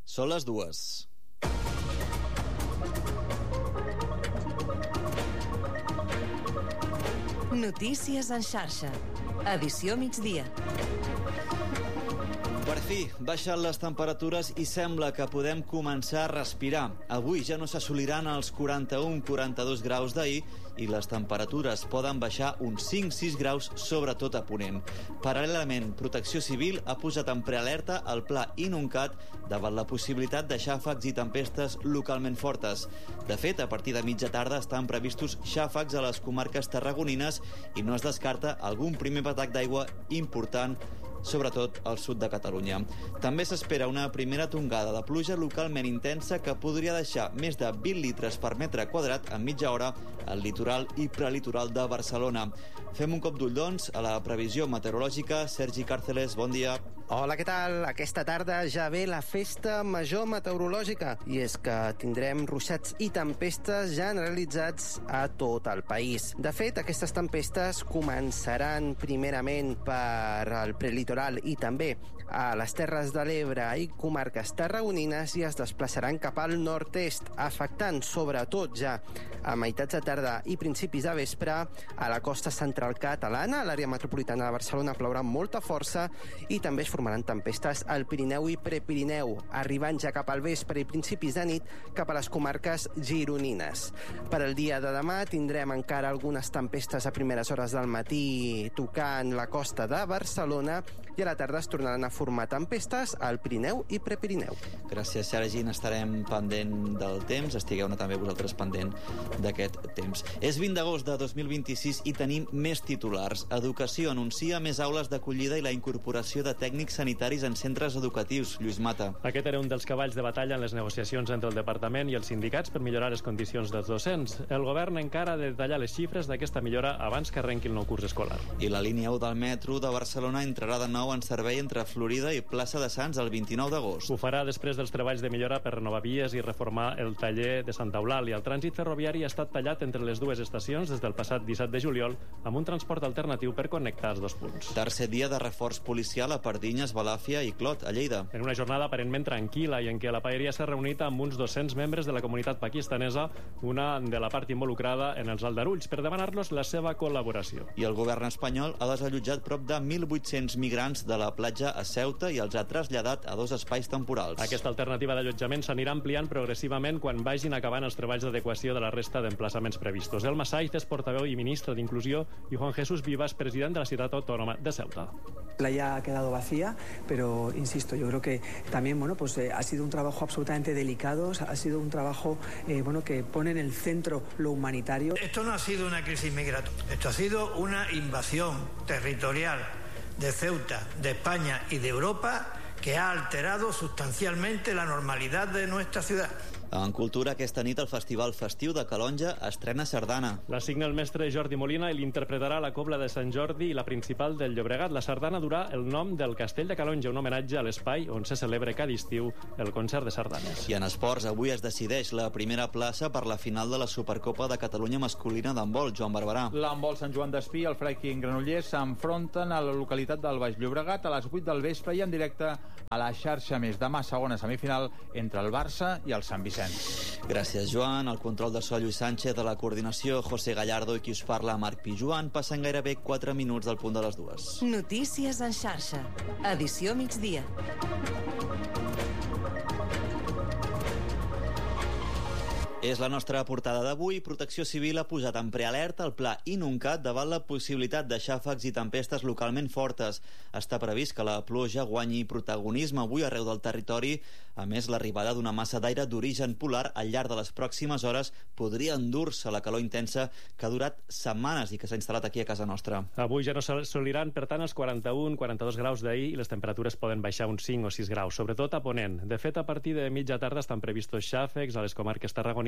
Són les 2. Notícies en xarxa. Edició migdia. Per fi, baixen les temperatures i sembla que podem començar a respirar. Avui ja no s'assoliran els 41-42 graus d'ahir i les temperatures poden baixar uns 5-6 graus, sobretot a Ponent. Paral·lelament, Protecció Civil ha posat en prealerta el Pla Inuncat davant la possibilitat de xàfecs i tempestes localment fortes. De fet, a partir de mitja tarda estan previstos xàfecs a les comarques tarragonines i no es descarta algun primer patac d'aigua important, sobretot al sud de Catalunya. També s'espera una primera tongada de pluja localment intensa que podria deixar més de 20 litres per metre quadrat en mitja hora al litoral i prelitoral de Barcelona. Fem un cop d'ull, doncs, a la previsió meteorològica. Sergi Càrceles, bon dia. Hola, què tal? Aquesta tarda ja ve la festa major meteorològica i és que tindrem ruixats i tempestes generalitzats a tot el país. De fet, aquestes tempestes començaran primerament per al prelitoral i també a les Terres de l'Ebre i comarques tarragonines i es desplaçaran cap al nord-est, afectant sobretot ja a meitats de tarda i principis de vespre a la costa central catalana. A l'àrea metropolitana de Barcelona plourà amb molta força i també es formaran tempestes al Pirineu i Prepirineu, arribant ja cap al vespre i principis de nit cap a les comarques gironines. Per al dia de demà tindrem encara algunes tempestes a primeres hores del matí tocant la costa de Barcelona i a la tarda es tornaran a formar tempestes al Pirineu i Prepirineu. Gràcies, Sergi. Estarem pendent del temps. Estigueu-ne també vosaltres pendent d'aquest temps. És 20 d'agost de 2026 i tenim més titulars. Educació anuncia més aules d'acollida i la incorporació de tècnics sanitaris en centres educatius. Lluís Mata. Aquest era un dels cavalls de batalla en les negociacions entre el departament i els sindicats per millorar les condicions dels docents. El govern encara ha de detallar les xifres d'aquesta millora abans que arrenqui el nou curs escolar. I la línia 1 del metro de Barcelona entrarà de nou en servei entre Florida i Plaça de Sants el 29 d'agost. Ho farà després dels treballs de millora per renovar vies i reformar el taller de Santa Eulàlia. El trànsit ferroviari ha estat tallat entre les dues estacions des del passat 17 de juliol amb un transport alternatiu per connectar els dos punts. Tercer dia de reforç policial a Pardinyes, Balàfia i Clot, a Lleida. En una jornada aparentment tranquil·la i en què la paeria s'ha reunit amb uns 200 membres de la comunitat pakistanesa, una de la part involucrada en els aldarulls, per demanar-los la seva col·laboració. I el govern espanyol ha desallotjat prop de 1.800 migrants de la platja a Ceuta i els ha traslladat a 2 espais temporals. Aquesta alternativa d'allotjament s'anirà ampliant progressivament quan vagin acabant els treballs d'adequació de la resta d'emplaçaments previstos. Elma Saiz és portaveu i ministre d'Inclusió y Juan Jesús Vivas, president de la ciudad autónoma de Ceuta. La playa ha quedado vacía, pero insisto, yo creo que también ha sido un trabajo absolutamente delicado, ha sido un trabajo que pone en el centro lo humanitario. Esto no ha sido una crisis migratoria, esto ha sido una invasión territorial de Ceuta, de España y de Europa que ha alterado sustancialmente la normalidad de nuestra ciudad. En cultura, aquesta nit el Festival Festiu de Calonja estrena sardana. La signa el mestre Jordi Molina i l'interpretarà la Cobla de Sant Jordi i la principal del Llobregat. La sardana durà el nom del Castell de Calonja, un homenatge a l'espai on se celebra cada estiu el concert de sardanes. I en esports, avui es decideix la primera plaça per la final de la Supercopa de Catalunya masculina d'handbol. Joan Barberà. L'handbol Sant Joan d'Espí i el Freiking Granollers s'enfronten a la localitat del Baix Llobregat a les 8 del vespre i en directe a la xarxa més. Demà, segona semifinal entre el Barça i el Sant Vicenç. Gràcies, Joan. El control de so, Lluís Sánchez, de la coordinació, José Gallardo, i qui us parla, Marc Pijuan. Passen gairebé 4 minuts del punt de les 2. Notícies en xarxa. Edició migdia. És la nostra portada d'avui. Protecció Civil ha posat en prealerta el Pla Inuncat davant la possibilitat de xàfecs i tempestes localment fortes. Està previst que la pluja guanyi protagonisme avui arreu del territori. A més, l'arribada d'una massa d'aire d'origen polar al llarg de les pròximes hores podria endur-se la calor intensa que ha durat setmanes i que s'ha instal·lat aquí a casa nostra. Avui ja no s'assoliran, per tant, els 41-42 graus d'ahir i les temperatures poden baixar uns 5 o 6 graus, sobretot a Ponent. De fet, a partir de mitja tarda estan previstos xàfecs a les comarques tarragonines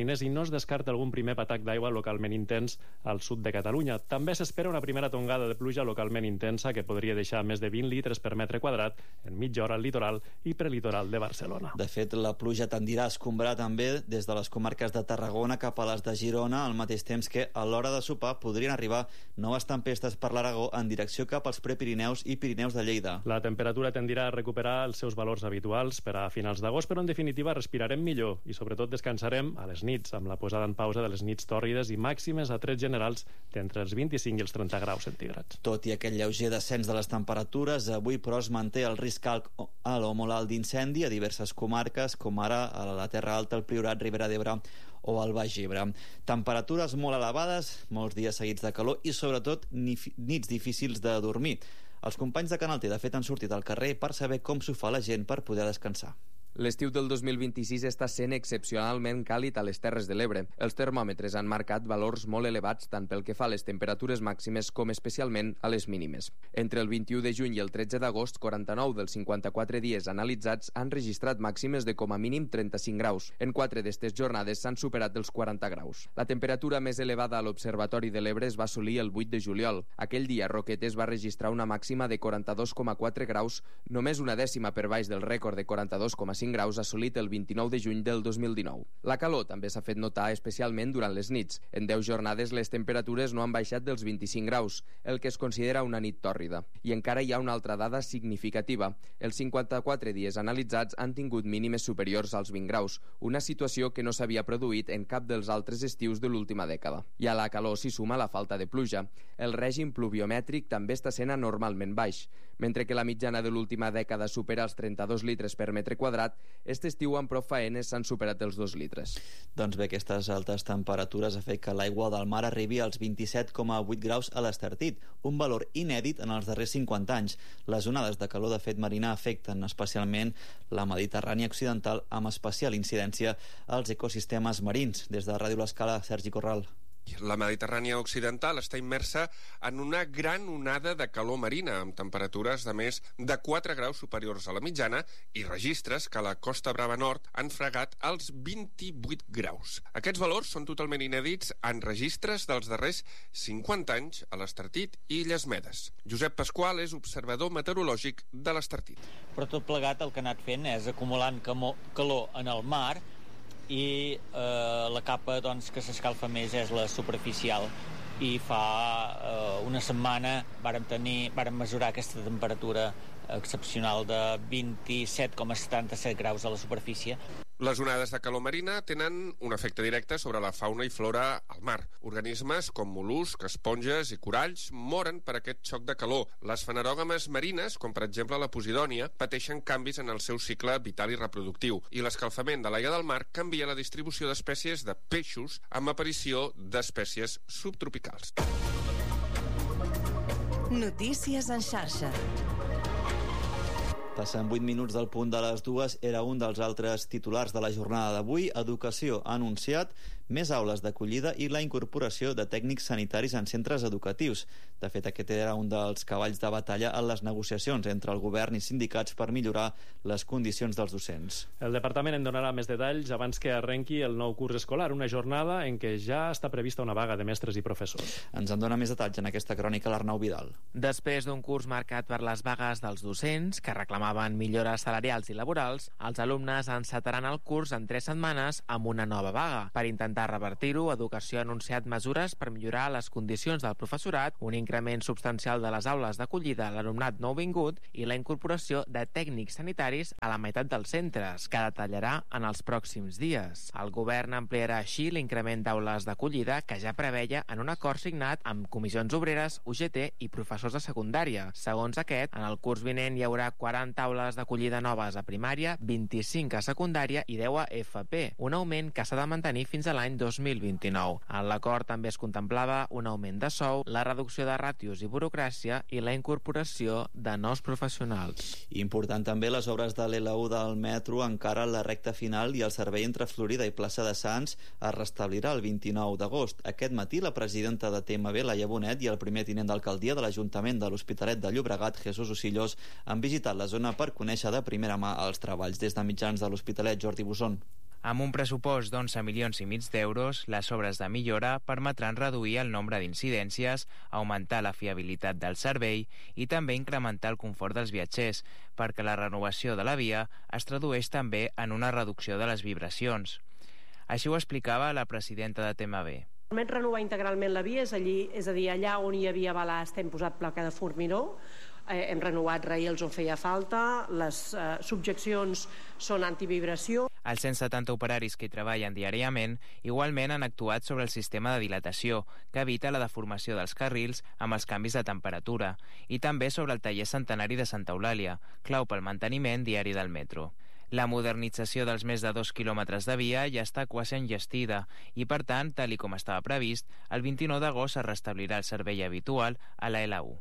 Molinès i no es descarta algun primer patac d'aigua localment intens al sud de Catalunya. També s'espera una primera tongada de pluja localment intensa que podria deixar més de 20 litres per metre quadrat en mitja hora al litoral i prelitoral de Barcelona. De fet, la pluja tendirà a escombrar també des de les comarques de Tarragona cap a les de Girona, al mateix temps que a l'hora de sopar podrien arribar noves tempestes per l'Aragó en direcció cap als Prepirineus i Pirineus de Lleida. La temperatura tendirà a recuperar els seus valors habituals per a finals d'agost, però en definitiva respirarem millor i sobretot descansarem a les nits, amb la posada en pausa de les nits tòrrides i màximes a trets generals d'entre els 25 i els 30 graus centígrads. Tot i aquest lleuger descens de les temperatures, avui però es manté el risc alt o molt alt d'incendi a diverses comarques, com ara a la Terra Alta, el Priorat, Ribera d'Ebre o al Baix Ebre. Temperatures molt elevades, molts dies seguits de calor i sobretot nits difícils de dormir. Els companys de Canal T, de fet, han sortit al carrer per saber com s'ho fa la gent per poder descansar. L'estiu del 2026 està sent excepcionalment càlid a les Terres de l'Ebre. Els termòmetres han marcat valors molt elevats tant pel que fa a les temperatures màximes com especialment a les mínimes. Entre el 21 de juny i el 13 d'agost, 49 dels 54 dies analitzats han registrat màximes de com a mínim 35 graus. En 4 d'aquestes jornades s'han superat els 40 graus. La temperatura més elevada a l'Observatori de l'Ebre es va assolir el 8 de juliol. Aquell dia, Roquetes va registrar una màxima de 42,4 graus, només una dècima per baix del rècord de 42,5 graus assolit el 29 de juny del 2019. La calor també s'ha fet notar especialment durant les nits. En 10 jornades les temperatures no han baixat dels 25 graus, el que es considera una nit tòrrida. I encara hi ha una altra dada significativa. Els 54 dies analitzats han tingut mínimes superiors als 20 graus, una situació que no s'havia produït en cap dels altres estius de l'última dècada. I a la calor s'hi suma la falta de pluja. El règim pluviomètric també està sent anormalment baix. Mentre que la mitjana de l'última dècada supera els 32 litres per metre quadrat, aquest estiu amb prou faenes s'han superat els 2 litres. Doncs bé, aquestes altes temperatures han fet que l'aigua del mar arribi als 27,8 graus a l'Estartit, un valor inèdit en els darrers 50 anys. Les onades de calor de fet marina afecten especialment la Mediterrània occidental, amb especial incidència als ecosistemes marins. Des de Ràdio L'Escala, Sergi Corral. La Mediterrània occidental està immersa en una gran onada de calor marina, amb temperatures de més de 4 graus superiors a la mitjana i registres que a la Costa Brava Nord han fregat els 28 graus. Aquests valors són totalment inèdits en registres dels darrers 50 anys a l'Estartit i Illes Medes. Josep Pasqual és observador meteorològic de l'Estartit. Però tot plegat el que ha anat fent és acumulant calor en el mar i la capa que s'escalfa més és la superficial i fa una setmana vàrem mesurar aquesta temperatura excepcional de 27,77 graus a la superfície. Les onades de calor marina tenen un efecte directe sobre la fauna i flora al mar. Organismes com mol·luscs, esponges i coralls moren per aquest xoc de calor. Les fanerògames marines, com per exemple la posidònia, pateixen canvis en el seu cicle vital i reproductiu, i l'escalfament de l'aigua del mar canvia la distribució d'espècies de peixos amb aparició d'espècies subtropicals. Notícies en xarxa. Passant 8 minuts del punt de les 2, era un dels altres titulars de la jornada d'avui. Educació ha anunciat més aules d'acollida i la incorporació de tècnics sanitaris en centres educatius. De fet, aquest era un dels cavalls de batalla en les negociacions entre el govern i sindicats per millorar les condicions dels docents. El departament en donarà més detalls abans que arrenqui el nou curs escolar, una jornada en què ja està prevista una vaga de mestres i professors. Ens en dona més detalls en aquesta crònica l'Arnau Vidal. Després d'un curs marcat per les vagues dels docents, que reclamaven millores salarials i laborals, els alumnes encetaran el curs en 3 setmanes amb una nova vaga. Per intentar revertir-ho, Educació ha anunciat mesures per millorar les condicions del professorat, un increment substancial de les aules d'acollida a l'alumnat nouvingut i la incorporació de tècnics sanitaris a la meitat dels centres, que detallarà en els pròxims dies. El govern ampliarà així l'increment d'aules d'acollida que ja preveia en un acord signat amb comissions obreres, UGT i professors de secundària. Segons aquest, en el curs vinent hi haurà 40 aules d'acollida noves a primària, 25 a secundària i 10 a FP, un augment que s'ha de mantenir fins a l'any 2029. En l'acord també es contemplava un augment de sou, la reducció de ràtios i burocràcia i la incorporació de nous professionals. Important també les obres de l'L1 del metro encara a la recta final i el servei entre Florida i Plaça de Sants es restablirà el 29 d'agost. Aquest matí la presidenta de TMB, Laia Bonet, i el primer tinent d'alcaldia de l'Ajuntament de l'Hospitalet de Llobregat, Jesús Osillos, han visitat la zona per conèixer de primera mà els treballs. Des de mitjans de l'Hospitalet, Jordi Busson. Amb un pressupost d'11,5 milions d'euros, les obres de millora permetran reduir el nombre d'incidències, augmentar la fiabilitat del servei i també incrementar el confort dels viatgers, perquè la renovació de la via es tradueix també en una reducció de les vibracions. Així ho explicava la presidenta de TMB. Permet renovar integralment la via, és a dir, allà on hi havia balast hem posat placa de formigó, hem renovat rails on feia falta, les subjeccions són antivibració. Els 170 operaris que hi treballen diàriament igualment han actuat sobre el sistema de dilatació, que evita la deformació dels carrils amb els canvis de temperatura, i també sobre el taller centenari de Santa Eulàlia, clau pel manteniment diari del metro. La modernització dels més de 2 quilòmetres de via ja està quasi enllestida i, per tant, tal com estava previst, el 29 d'agost es restablirà el servei habitual a la L1.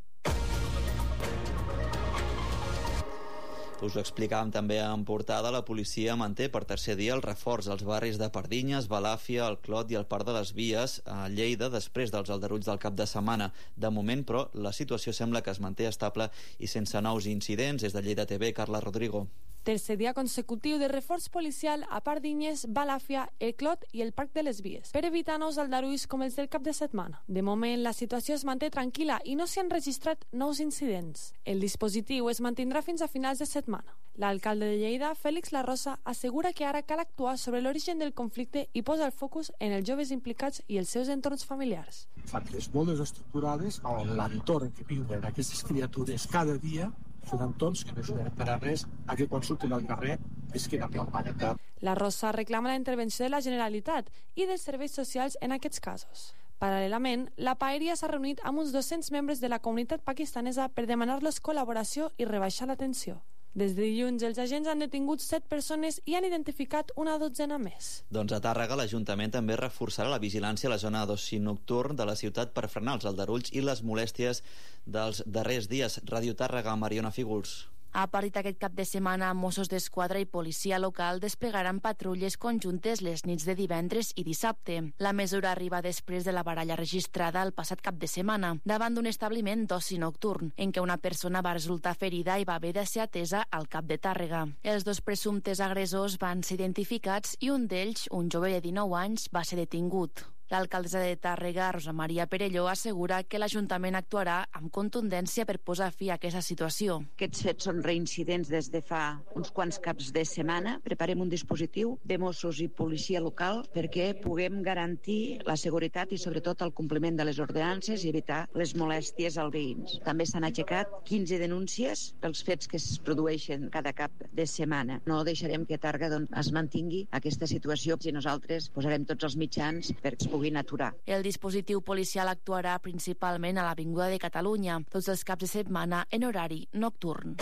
Us ho explicàvem també en portada, la policia manté per tercer dia el reforç als barris de Pardinyes, Balàfia, el Clot i el Parc de les Vies a Lleida després dels aldarulls del cap de setmana. De moment, però, la situació sembla que es manté estable i sense nous incidents. Des de Lleida TV, Carla Rodrigo. Tercer dia consecutiu de reforç policial a Pardinyes, Balàfia, el Clot i el Parc de les Vies, per evitar nous aldarulls com els del cap de setmana. De moment, la situació es manté tranquil·la i no s'hi han registrat nous incidents. El dispositiu es mantindrà fins a finals de setmana. L'alcalde de Lleida, Félix La Rosa, assegura que ara cal actuar sobre l'origen del conflicte i posa el focus en els joves implicats i els seus entorns familiars. Famílies molt desestructurades on l'entorn que viuen aquestes criatures cada dia són entorns que no ajuden per a res a que quan surten al carrer visquin amb normalitat. La Rosa reclama la intervenció de la Generalitat i dels serveis socials en aquests casos. Paral·lelament, la Paeria s'ha reunit amb uns 200 membres de la comunitat pakistanesa per demanar-los col·laboració i rebaixar la tensió. Des de dilluns, els agents han detingut 7 persones i han identificat una dotzena més. Doncs a Tàrrega, l'Ajuntament també reforçarà la vigilància a la zona d'oci nocturn de la ciutat per frenar els aldarulls i les molèsties dels darrers dies. Ràdio Tàrrega, Mariona Fígols. A partir d'aquest cap de setmana, Mossos d'Esquadra i policia local desplegaran patrulles conjuntes les nits de divendres i dissabte. La mesura arriba després de la baralla registrada el passat cap de setmana davant d'un establiment d'oci nocturn, en què una persona va resultar ferida i va haver de ser atesa al CAP de Tàrrega. Els 2 presumptes agressors van ser identificats i un d'ells, un jove de 19 anys, va ser detingut. L'alcaldessa de Tàrrega, Rosa Maria Perelló, assegura que l'Ajuntament actuarà amb contundència per posar fi a aquesta situació. Aquests fets són reincidents des de fa uns quants caps de setmana. Preparem un dispositiu de Mossos i policia local perquè puguem garantir la seguretat i sobretot el compliment de les ordenances i evitar les molèsties als veïns. També s'han aixecat 15 denúncies pels fets que es produeixen cada cap de setmana. No deixarem que a Tàrrega es mantingui aquesta situació i nosaltres posarem tots els mitjans perquè es puguin aturar. El dispositiu policial actuarà principalment a l'Avinguda de Catalunya, tots els caps de setmana en horari nocturn.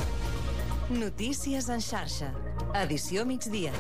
Notícies en xarxa. Edició migdia.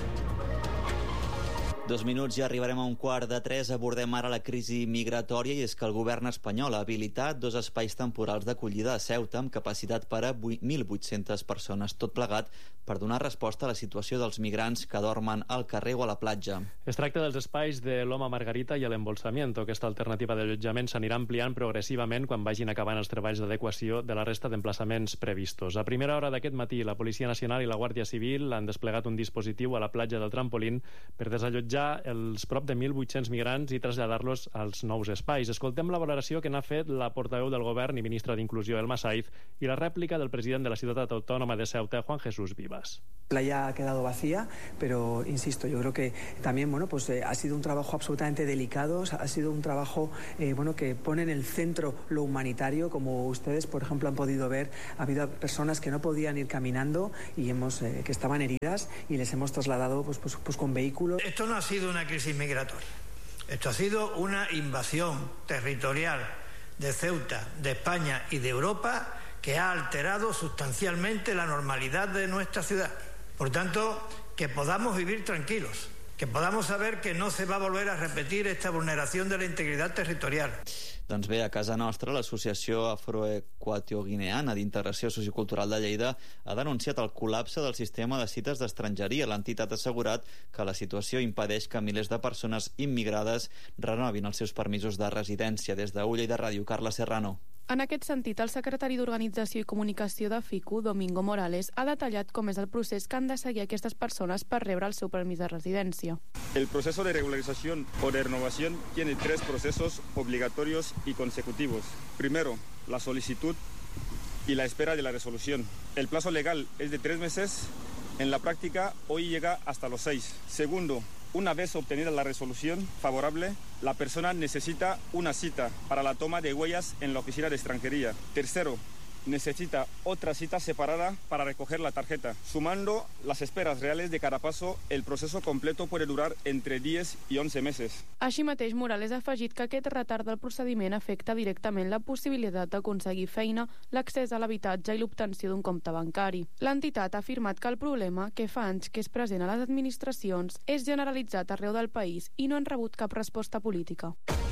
2 minuts i arribarem a 2:45. Abordem ara la crisi migratòria i és que el govern espanyol ha habilitat 2 espais temporals d'acollida a Ceuta amb capacitat per a 1.800 persones, tot plegat per donar resposta a la situació dels migrants que dormen al carrer o a la platja. Es tracta dels espais de l'Oma Margarita i l'Embolsamiento. Aquesta alternativa d'allotjament s'anirà ampliant progressivament quan vagin acabant els treballs d'adequació de la resta d'emplaçaments previstos. A primera hora d'aquest matí, la Policia Nacional i la Guàrdia Civil han desplegat un dispositiu a la platja del Trampolín per desallotjar els prop de 1.800 migrants i traslladar-los als nous espais. Escoltem la valoració que n'ha fet la portaveu del govern i ministra d'Inclusió, Elma Saiz, i la rèplica del president de la ciutat autònoma de Ceuta, Juan Jesús Vivas. La playa ha quedado vacía, pero insisto, yo creo que también ha sido un trabajo absolutamente delicado, ha sido un trabajo que pone en el centro lo humanitario, como ustedes, por ejemplo, han podido ver. Ha habido personas que no podían ir caminando y que estaban heridas y les hemos trasladado pues con vehículos. Esto no ha sido una crisis migratoria, esto ha sido una invasión territorial de Ceuta, de España y de Europa que ha alterado sustancialmente la normalidad de nuestra ciudad. Por tanto, que podamos vivir tranquilos, que podamos saber que no se va a volver a repetir esta vulneración de la integridad territorial. Doncs bé, a casa nostra, l'Associació Afroequatoguineana d'Integració Sociocultural de Lleida ha denunciat el col·lapse del sistema de cites d'estrangeria. L'entitat ha assegurat que la situació impedeix que milers de persones immigrades renovin els seus permisos de residència. Des de Lleida Ràdio, Carla Serrano. En aquest sentit, el secretari d'Organització i Comunicació de FICU, Domingo Morales, ha detallat com és el procés que han de seguir aquestes persones per rebre el seu permís de residència. El proceso de regularización o de renovación tiene 3 procesos obligatorios y consecutivos. Primero, la solicitud y la espera de la resolución. El plazo legal es de 3 meses. En la práctica, hoy llega hasta los 6. Segundo, una vez obtenida la resolución favorable, la persona necesita una cita para la toma de huellas en la oficina de extranjería. Tercero, necesita otra cita separada para recoger la tarjeta. Sumando las esperas reales de cada paso, el proceso completo puede durar entre 10 y 11 meses. Així mateix, Morales ha afegit que aquest retard del procediment afecta directament la possibilitat d'aconseguir feina, l'accés a l'habitatge i l'obtenció d'un compte bancari. L'entitat ha afirmat que el problema, que fa anys que és present a les administracions, és generalitzat arreu del país i no han rebut cap resposta política.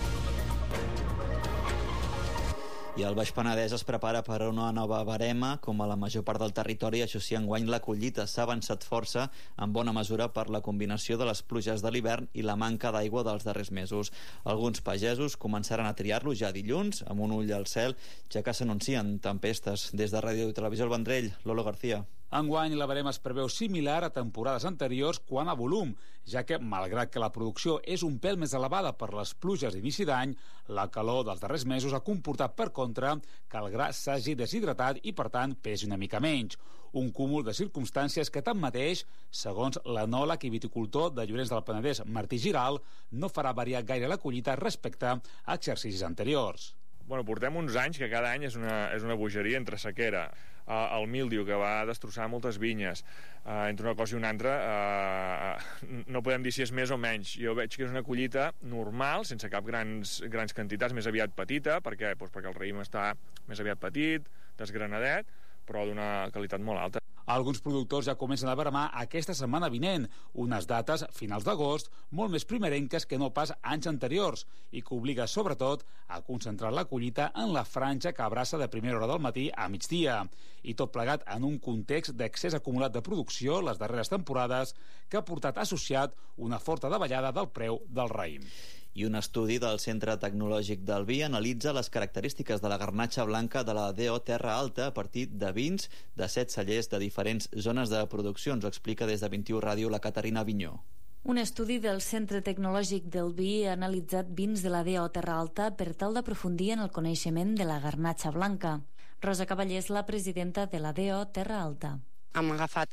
I el Baix Penedès es prepara per a una nova barema, com a la major part del territori, això sí, enguany la collita s'ha avançat força, en bona mesura per la combinació de les pluges de l'hivern i la manca d'aigua dels darrers mesos. Alguns pagesos començaran a triar-lo ja dilluns, amb un ull al cel, ja que s'anuncien tempestes. Des de Ràdio i Televisió El Vendrell, Lolo García. Enguany la barema es preveu similar a temporades anteriors quant a volum, ja que, malgrat que la producció és un pèl més elevada per les pluges d'inici d'any, la calor dels darrers mesos ha comportat, per contra, que el gra s'hagi deshidratat i, per tant, pesi una mica menys. Un cúmul de circumstàncies que, tanmateix, segons l'enòleg i viticultor de Llorenç del Penedès, Martí Giral, no farà variar gaire la collita respecte a exercicis anteriors. Bueno, portem uns anys que cada any és una bogeria entre sequera, el míldiu que va destrossar moltes vinyes, entre una cosa i una altra no podem dir si és més o menys. Jo veig que és una collita normal, sense cap grans quantitats, més aviat petita, perquè el raïm està més aviat petit, desgranadet, però d'una qualitat molt alta. Alguns productors ja comencen a veremar aquesta setmana vinent, unes dates, finals d'agost, molt més primerenques que no pas anys anteriors, i que obliga, sobretot, a concentrar la collita en la franja que abraça de primera hora del matí a migdia. I tot plegat en un context d'excés acumulat de producció les darreres temporades que ha portat associat una forta davallada del preu del raïm. I un estudi del Centre Tecnològic del Vi analitza les característiques de la garnatxa blanca de la DO Terra Alta a partir de vins de 7 cellers de diferents zones de producció. Ens ho explica des de 21 Ràdio la Caterina Vinyó. Un estudi del Centre Tecnològic del Vi ha analitzat vins de la DO Terra Alta per tal d'aprofundir en el coneixement de la garnatxa blanca. Rosa Cavallé és la presidenta de la DO Terra Alta. Hem agafat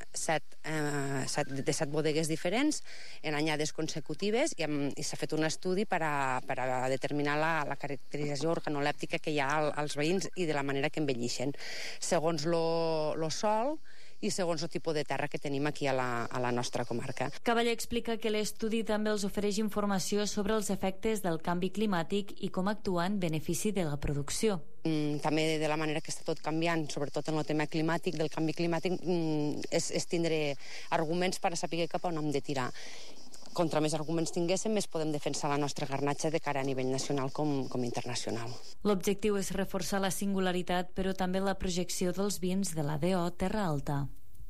7 bodegues diferents en anyades consecutives i s'ha fet un estudi per a determinar la caracterització organolèptica que hi ha als veïns i de la manera que envellixen, segons el sòl i segons el tipus de terra que tenim aquí a la nostra comarca. Cavallé explica que l'estudi també els ofereix informació sobre els efectes del canvi climàtic i com actuar en benefici de la producció. També de la manera que està tot canviant, sobretot en el tema climàtic, del canvi climàtic, és tindre arguments per a saber cap on hem de tirar. Contra més arguments tinguéssim, més podem defensar la nostra garnatxa de cara a nivell nacional com internacional. L'objectiu és reforçar la singularitat, però també la projecció dels vins de la DO Terra Alta.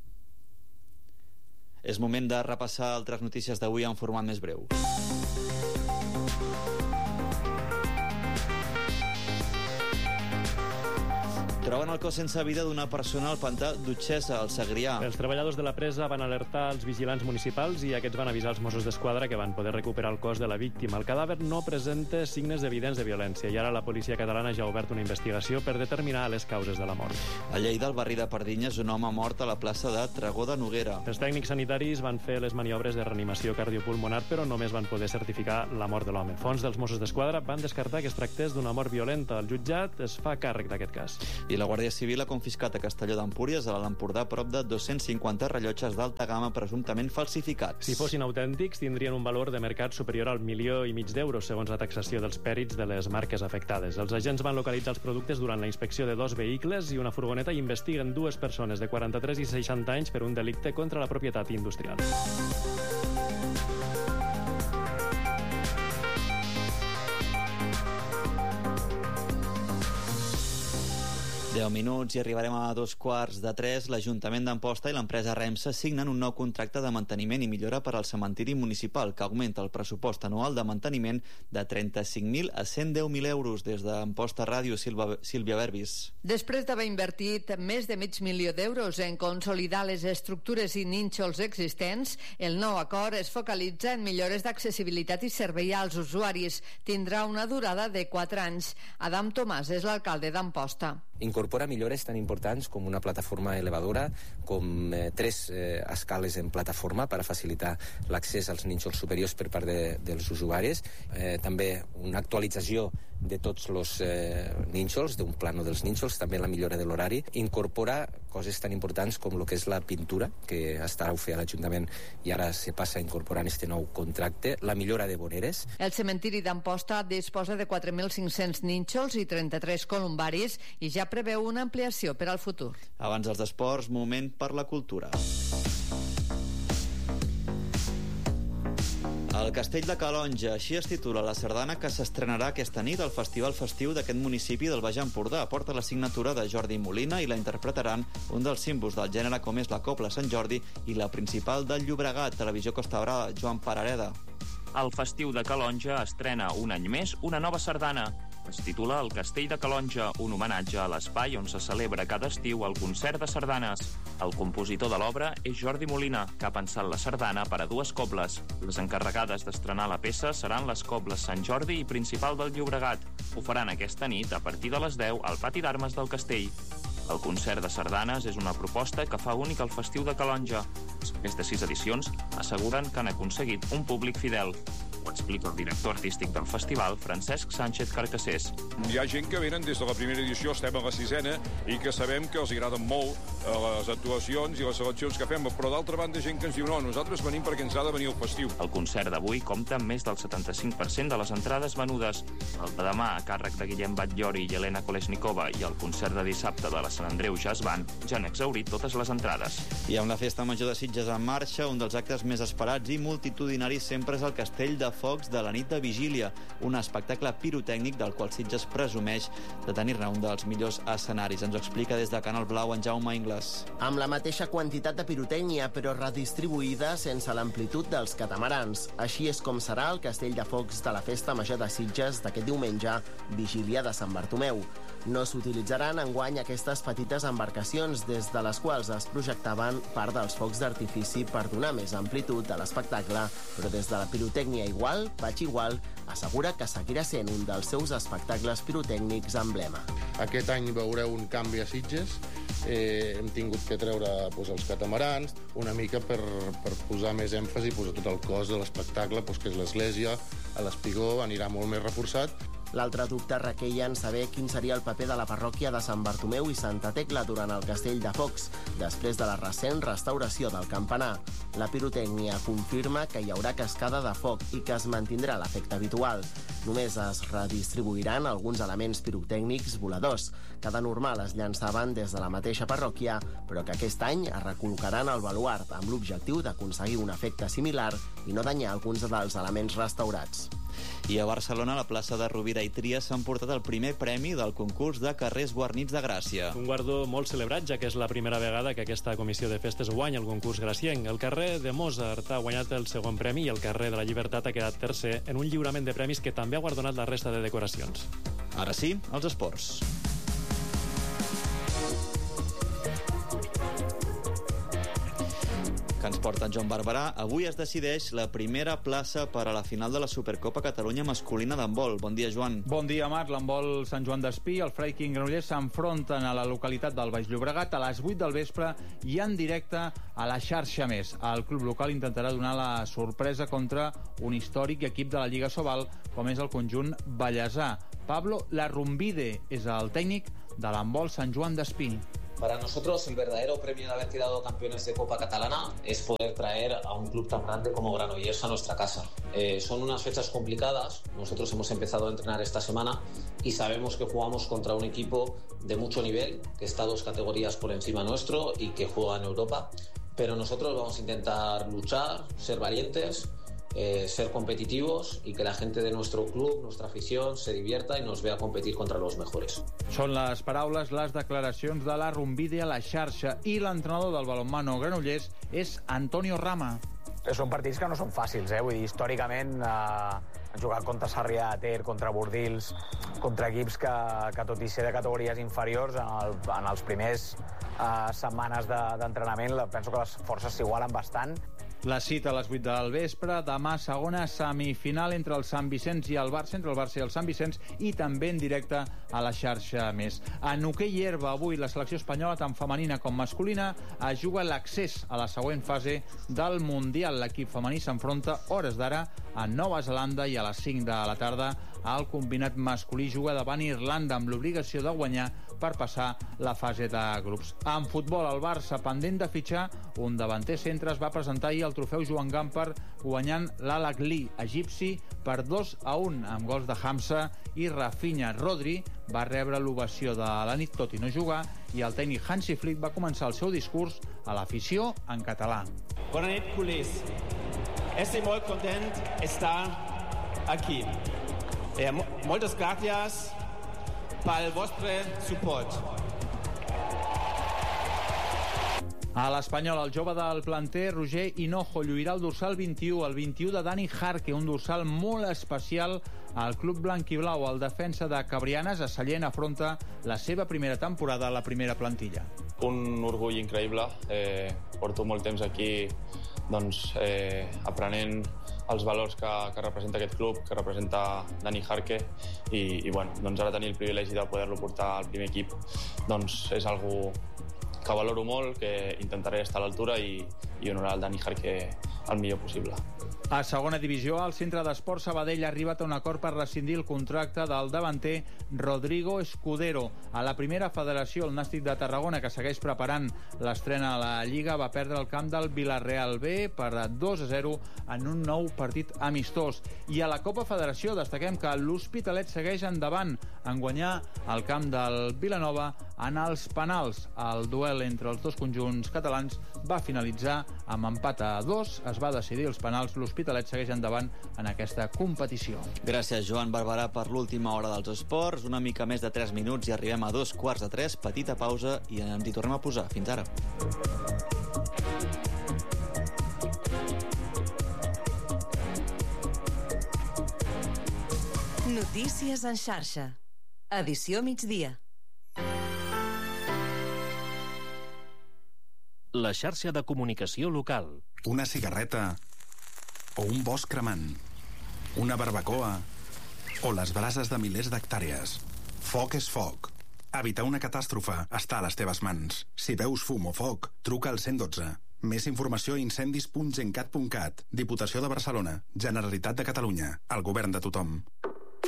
És moment de repassar altres notícies d'avui en format més breu. Troben el cos sense vida d'una persona al pantà d'Utxessa, al Segrià. Els treballadors de la presa van alertar els vigilants municipals i aquests van avisar els Mossos d'Esquadra que van poder recuperar el cos de la víctima. El cadàver no presenta signes evidents de violència i ara la policia catalana ja ha obert una investigació per determinar les causes de la mort. A Lleida, al barri de Pardinyes, un home mort a la plaça de Tregó de Noguera. Els tècnics sanitaris van fer les maniobres de reanimació cardiopulmonar, però només van poder certificar la mort de l'home. Fons dels Mossos d'Esquadra van descartar que es tractés d'una mort violenta. El jutjat es fa càrrec d'aquest cas. I la Guàrdia Civil ha confiscat a Castelló d'Empúries, a l'Alt Empordà, prop de 250 rellotges d'alta gamma presumptament falsificats. Si fossin autèntics, tindrien un valor de mercat superior al 1,5 milió d'euros, segons la taxació dels pèrits de les marques afectades. Els agents van localitzar els productes durant la inspecció de 2 vehicles i una furgoneta i investiguen 2 persones de 43 i 60 anys per un delicte contra la propietat industrial. 10 minuts i arribarem a 2:45. L'Ajuntament d'Amposta i l'empresa Remsa signen un nou contracte de manteniment i millora per al cementiri municipal que augmenta el pressupost anual de manteniment de 35.000 a 110.000 euros. Des d'Amposta Ràdio, Sílvia Verbis. Després d'haver invertit més de mig milió d'euros en consolidar les estructures i nínxols existents, el nou acord es focalitza en millores d'accessibilitat i servei als usuaris. Tindrà una durada de 4 anys. Adam Tomàs és l'alcalde d'Amposta. Incorpora millores tan importants com una plataforma elevadora, com 3 escales en plataforma per a facilitar l'accés als nínxols superiors per part dels usuaris. També una actualització de tots els nínxols, d'un plano dels nínxols, també la millora de l'horari. Incorpora coses tan importants com el que és la pintura, que està a fer a l'Ajuntament i ara se passa a incorporar en este nou contracte, la millora de voreres. El cementiri d'Amposta disposa de 4.500 nínxols i 33 columbaris i ja preveu una ampliació per al futur. Abans dels esports, moment per la cultura. El Castell de Calonge, així es titula la sardana que s'estrenarà aquesta nit al Festival Festiu d'aquest municipi del Baix Empordà. Porta la signatura de Jordi Molina i la interpretaran un dels símbols del gènere com és la Cobla Sant Jordi i la principal del Llobregat, Televisió Costa Brava, Joan Parareda. El Festiu de Calonge estrena un any més una nova sardana. Es titula El Castell de Calonge, un homenatge a l'espai on se celebra cada estiu el concert de sardanes. El compositor de l'obra és Jordi Molina, que ha pensat la sardana per a 2 cobles. Les encarregades d'estrenar la peça seran les cobles Sant Jordi i Principal del Llobregat. Ho faran aquesta nit a partir de les 10 al pati d'armes del castell. El concert de sardanes és una proposta que fa únic el Festiu de Calonge. Més de 6 edicions asseguren que han aconseguit un públic fidel. Ho explica el director artístic del festival, Francesc Sánchez Carcassés. Hi ha gent que venen des de la primera edició, estem a la 6ª, i que sabem que els agraden molt les actuacions i les seleccions que fem, però d'altra banda gent que ens diu no, nosaltres venim perquè ens ha de venir el festiu. El concert d'avui compta amb més del 75% de les entrades venudes. El de demà, a càrrec de Guillem Batllori i Helena Kolesnikova, i el concert de dissabte de la Sant Andreu Jazz Band ja han exhaurit totes les entrades. I amb la Festa Major de Sitges en marxa, un dels actes més esperats i multitudinaris sempre és el Castell de Focs de la nit de Vigília, un espectacle pirotècnic del qual Sitges presumeix de tenir-ne un dels millors escenaris. Ens ho explica des de Canal Blau en Jaume Ingles. Amb la mateixa quantitat de pirotècnia, però redistribuïda sense l'amplitud dels catamarans. Així és com serà el Castell de Focs de la Festa Major de Sitges d'aquest diumenge, Vigília de Sant Bartomeu. No s'utilitzaran enguany aquestes petites embarcacions des de les quals es projectaven part dels focs d'artifici per donar més amplitud a l'espectacle, però des de la pirotècnia igual, Vaig Igual, assegura que seguirà sent un dels seus espectacles pirotècnics emblema. Aquest any veureu un canvi a Sitges. Hem tingut que treure els catamarans una mica per posar més èmfasi a tot el cos de l'espectacle, que és l'església, a l'espigó anirà molt més reforçat. L'altre dubte requeia en saber quin seria el paper de la parròquia de Sant Bartomeu i Santa Tecla durant el Castell de Focs, després de la recent restauració del campanar. La pirotècnia confirma que hi haurà cascada de foc i que es mantindrà l'efecte habitual. Només es redistribuiran alguns elements pirotècnics voladors, que de normal es llançaven des de la mateixa parròquia, però que aquest any es recol·locaran al baluard amb l'objectiu d'aconseguir un efecte similar i no danyar alguns dels elements restaurats. I a Barcelona, a la plaça de Rovira i Tria, s'han portat el primer premi del concurs de carrers guarnits de Gràcia. Un guardó molt celebrat, ja que és la primera vegada que aquesta comissió de festes guanya el concurs gracienc. El carrer de Mozart ha guanyat el segon premi i el carrer de la Llibertat ha quedat tercer en un lliurament de premis que també ha guardonat la resta de decoracions. Ara sí, els esports. Que ens porta en Joan Barberà. Avui es decideix la primera plaça per a la final de la Supercopa Catalunya masculina d'handbol. Bon dia, Joan. Bon dia, Marc. L'handbol Sant Joan d'Espí, el Freiking Granollers s'enfronten a la localitat del Baix Llobregat a les 8 del vespre i en directe a la xarxa més. El club local intentarà donar la sorpresa contra un històric equip de la Lliga Sobal com és el conjunt ballesà. Pablo Larrumbide és el tècnic de l'handbol Sant Joan d'Espí. Para nosotros el verdadero premio de haber quedado campeones de Copa Catalana es poder traer a un club tan grande como Granollers a nuestra casa. Son unas fechas complicadas, nosotros hemos empezado a entrenar esta semana y sabemos que jugamos contra un equipo de mucho nivel, que está 2 categorías por encima nuestro y que juega en Europa, pero nosotros vamos a intentar luchar, ser valientes ser competitivos y que la gente de nuestro club, nuestra afición, se divierta y nos vea competir contra los mejores. Són les paraules, les declaracions de la Rumbide a la xarxa, i l'entrenador del balonmano Granollers és Antonio Rama. Són partits que no són fàcils, vull dir, històricament han jugat contra Sarrià de Ter, contra Bordils, contra equips que tot i ser de categories inferiors, en els primers setmanes d'entrenament penso que les forces s'igualen bastant. La cita a les 8 del vespre, demà segona semifinal entre el Sant Vicenç i el Barça, entre el Barça i el Sant Vicenç, i també en directe a la xarxa més. En hoquei herba, avui la selecció espanyola, tant femenina com masculina, es juga l'accés a la següent fase del Mundial. L'equip femení s'enfronta, hores d'ara, a Nova Zelanda, i a les 5 de la tarda el combinat masculí juga davant Irlanda amb l'obligació de guanyar per passar la fase de grups. En futbol, el Barça, pendent de fitxar un davanter centre, es va presentar ahir el trofeu Joan Gamper guanyant l'Al-Ahly egipci per 2-1 amb gols de Hamza i Rafinha. Rodri va rebre l'ovació de la nit tot i no jugar, i el tècnic Hansi Flick va començar el seu discurs a l'afició en català. Bona nit, culers. Estic molt content d'estar aquí. Moltes gràcies pel vostre suport. A l'Espanyol, el jove del planter, Roger Hinojo, lluirà el dorsal 21, el 21 de Dani Jarque, un dorsal molt especial al club blanc-i-blau. El defensa de Cabrianes, a Sallent, afronta la seva primera temporada a la primera plantilla. Un orgull increïble. Porto molt temps aquí aprenent els valors que representa aquest club, que representa Dani Jarque, i ara tenir el privilegi de poder-lo portar al primer equip és algo que valoro molt, que intentaré estar a l'altura i honorar el Dani Jarque el millor possible. A segona divisió, el Centre d'Esport Sabadell ha arribat a un acord per rescindir el contracte del davanter Rodrigo Escudero. A la primera federació, el Nàstic de Tarragona, que segueix preparant l'estrena a la Lliga, va perdre el camp del Villarreal B per 2-0 en un nou partit amistós. I a la Copa Federació destaquem que l'Hospitalet segueix endavant en guanyar el camp del Vilanova en els penals. El duel entre els dos conjunts catalans va finalitzar amb empat a 2. Es va decidir els penals. L'Hospitalet segueix endavant en aquesta competició. Gràcies, Joan Barberà, per l'última hora dels esports. Una mica més de 3 minuts i arribem a 2:15. Petita pausa i ens hi tornem a posar. Fins ara. Notícies en xarxa. Edició migdia. La xarxa de comunicació local. Una cigarreta o un bosc cremant, una barbacoa o les brases de milers d'hectàrees. Foc és foc. Evitar una catàstrofe està a les teves mans. Si veus fum o foc, truca al 112. Més informació a incendis.gencat.cat. Diputació de Barcelona. Generalitat de Catalunya. El govern de tothom.